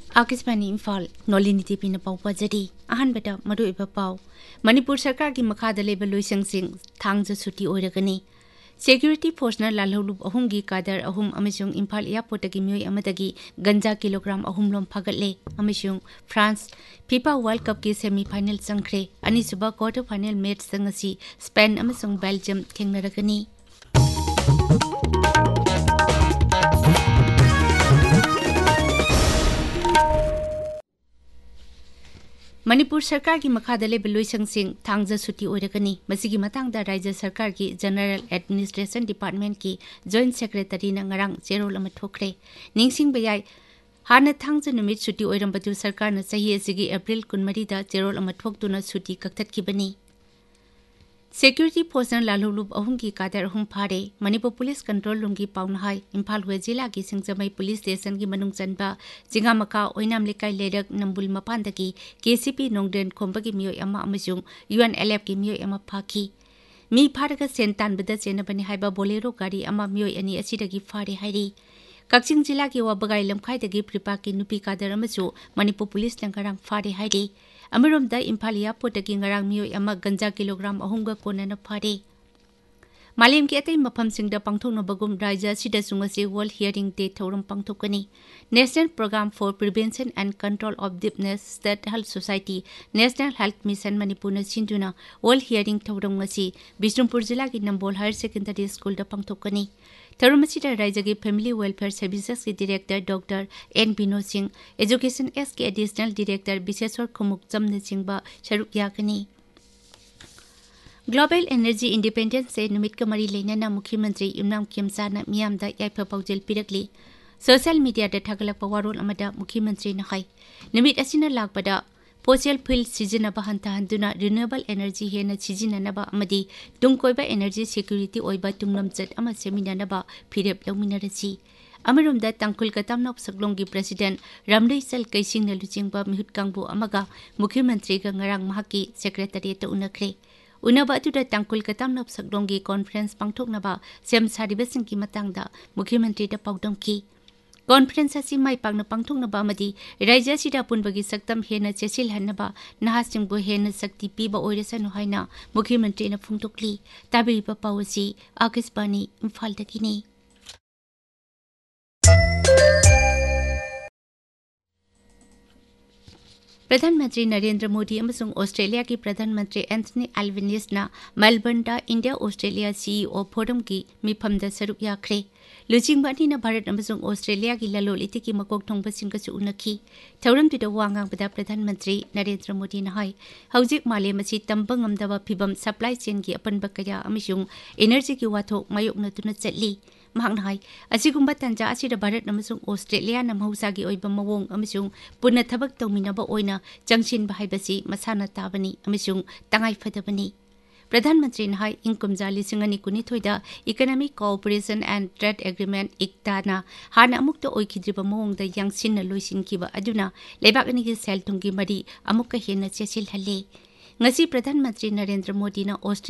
आकाशवाणी इम्फाल नोलिनी टीपीना पाउ पाजरी अहनबदा मरुइबा पाउ मणिपुर सरकार की मखादा लेबा लोइसंगसिंग थांगजा सुटी ओइरगनी सेक्यूरिटी फोर्सना लालहौलुब अहुमगी कादर अहुम अमसुंग इम्फाल एयरपोर्टगी मियोय अमदगी गंजा किलोग्राम अहुम लोम फागटले अमसुंग फ्रांस फीफा वर्ल्ड कप की semifinal संख्रे अनिसुबा quarter final match संगसी Spain अमसुंग Belgium थेंगनरगनी Manipur सरकार की मखादा लेबा लोइसंगसिंग थांगजा सुटी ओइरगनी मसिगी मतंगदा राज्य सरकार की जनरल एडमिनिस्ट्रेशन डिपार्टमेंट की जॉइंट सेक्रेटरी नंगरांग जेरोल अमा थोखरे निंगसिंग बयाय हाना थांगजा नुमित सुटी ओइरंबदु सरकार न सही असिगी अप्रैल 14 दा जेरोल अमा थोकदुना सुटी कक्थतखिबनी सेक्यूरिटी फोर्स लालहौलुब अहुम की कादर अहुम फारे मणिपुर पुलिस कंट्रोल रूम की पाउनहाई इम्फाल वेस्ट जिला की सिंगजमई पुलिस स्टेशन की मनुंग चनबा जिंगामका ओइनाम लेकाई लेरक नंबुल मपानदगी केसीपी नोंगदेन खोंबगी मियोय अमा अमसुंग यूएनएलएफ की मियोय अमा फाखी मी फारगा सेन तानबदा चेनबनी हाइबा बोलेरो गाड़ी अमा मियोय अनि असिदगी फारे हाइरी कक्चिंग जिला की वाबगाई लमखाइदगी प्रिपा की नुपी कादर अमसु मणिपुर पुलिस लंगरांग फारे हाइरी अमरोमदा इम्फाल एयरपोर्टगी ngarang मियोय अमा गंजा किलोग्राम अहुमगा कोनना फारे मालेम की अतई मफमसिंगदा पांगथोकनबगुम राज्य सिदा सुंगसे world hearing day थौरम पांगथोकनी national programme for prevention and control of deafness state health society national health mission Manipur सिंधुना world hearing थौरम ngasi Bishnupur जिला की नंबोल हायर सेकेंडरी स्कूल दा पांगथोकनी थौरमसिदा राज्य की फैमिली वेलफेयर सर्विसेज की director doctor N Vinod Singh education S के additional director Visheshwar खुमुक चमन Singh शरुक याकनी global energy independence से नुमित का मरी लेना मुख्यमंत्री इमरान खेमसाना मियामदा याइफा पाउजेल पिरकली सोशल मीडिया दा थागलक पवारोल अमदा मुख्यमंत्री नखाई नुमित असिना लाकपदा फोसिल फ्यूल सिजनबा हंताहंदुना रिन्यूएबल एनर्जी हेना सिजननबा अमदी तुंगकोइबा एनर्जी सिक्योरिटी ओइबा तुंगलमचत अमा सेमिनानबा फिरेप लौमिनरसी अमरोमदा तंकुल कतामनोक सकलोंगी प्रेसिडेंट रामदैसल कैसिंगना लुचिंगबा मिहुत कांगबु अमगा मुख्यमंत्री का ngarang mahaki secretariat उनखरे उनबा अतुदा तंकुल कतामनोक सकलोंगी conference पांगथोकनबा same सारिबसिंग की मतंगदा मुख्यमंत्री दा पाउदमकी कॉन्फ्रेंस असी माई पांगना पांगथोकनबा अमदी राज्य सिदा पुनबगी सक्तम हेना चेसिल हनबा नहासिंगबु हेना शक्ति पीबा ओइरसनु हाइना मुख्यमंत्री ना फुंगतोकली ताबिरिबा पावसी आकाशवाणी इम्फालदगिनी प्रधानमंत्री नरेंद्र मोदी अमसुंग ऑस्ट्रेलिया की प्रधानमंत्री Anthony एल्बनीज़ना Melbourne India Australia CEO forum की मिफमदा सरुक याखरे लुचिंगबानीना भारत अमसुंग ऑस्ट्रेलिया की ललोल इति की मकोक थोंगबसिंगसु उनखी थौरमदुदा वांगांगबदा प्रधानमंत्री नरेंद्र मोदी ना हाय हौजिक मालेमसी तंबंगमदबा फिबम सप्लाई चेन की अपनबा कया अमसुंग एनर्जी की वाथोक मायोकनतुना चटली महांगना हाय असिगुंबा तंजा असिदा भारत अमसुंग ऑस्ट्रेलिया ना महौसागी ओइबा मवोंग अमसुंग पुनः थबक तौमिनबा ओइना चंगसिनबा हाइबसी मसाना ताबनी अमसुंग तंगाई फदबनी प्रधानमंत्री नाहाय इंकुमजा लिसिंगनी कुनिथोइदा economic cooperation and trade agreement इक्ताना हाना अमुक्ता ओइखिद्रिबा मवोंगदा यांगसिनना लोइसिनकिबा अदुना लेबाकनी की सेल तुंगी मरी अमुक्का हेना चेसिल हल्ले ngasi प्रधानमंत्री नरेंद्र मोदी ना